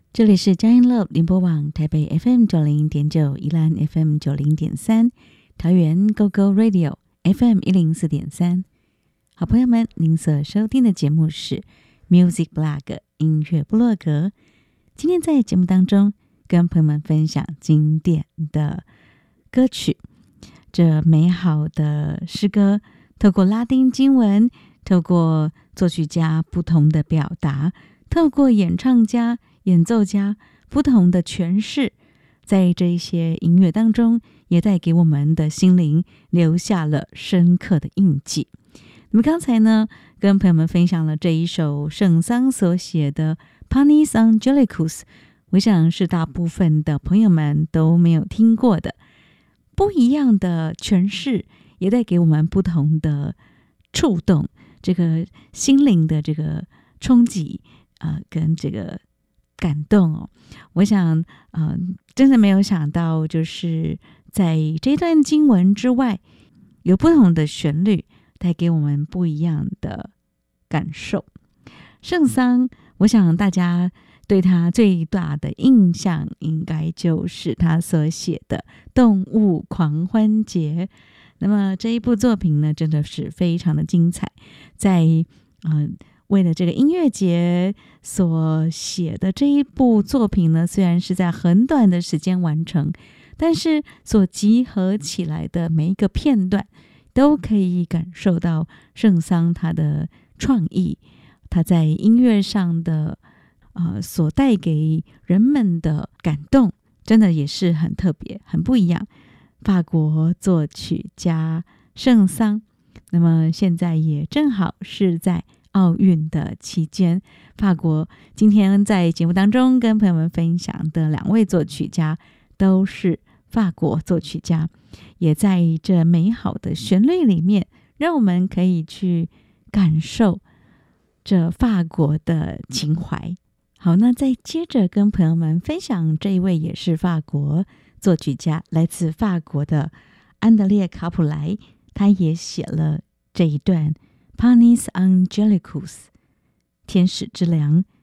这里是佳音 Love 联播网台北 FM90.9、宜兰 FM90.3、桃园 GoGo Radio FM104.3。好朋友们，您所收听的节目是 Music Blog 音乐部落格。今天在节目当中跟朋友们分享经典的歌曲，这美好的诗歌透过拉丁经文，透过作曲家不同的表达，透过演唱家演奏家不同的诠释，在这一些音乐当中也带给我们的心灵留下了深刻的印记。那么刚才呢跟朋友们分享了这一首圣桑所写的 Panis Angelicus， 我想是大部分的朋友们都没有听过的，不一样的诠释也带给我们不同的触动，这个心灵的这个冲击跟这个感动哦。我想真的没有想到，就是在这段经文之外，有不同的旋律带给我们不一样的感受。圣桑，我想大家对他最大的印象应该就是他所写的动物狂欢节。那么这一部作品呢，真的是非常的精彩。在为了这个音乐节所写的这一部作品呢，虽然是在很短的时间完成，但是所集合起来的每一个片段都可以感受到圣桑他的创意，他在音乐上的所带给人们的感动，真的也是很特别很不一样。法国作曲家圣桑，那么现在也正好是在奥运的期间，法国今天在节目当中跟朋友们分享的两位作曲家都是法国作曲家，也在这美好的旋律里面让我们可以去感受这法国的情怀。好，那再接着跟朋友们分享这一位也是法国作曲家，来自法国的安德烈卡普莱，他也写了这一段Panis Angelicus 天使之粮。